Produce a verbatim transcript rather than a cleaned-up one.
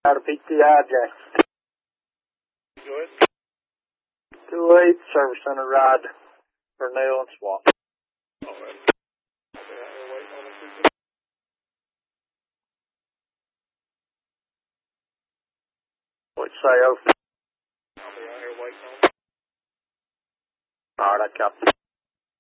Out of P T I, Jackson. Go ahead. two eight, service center ride for nail and swap. All right. Okay, I'll wait on the What'd you say, oh? I'll be out here waiting on. Alright, I copy.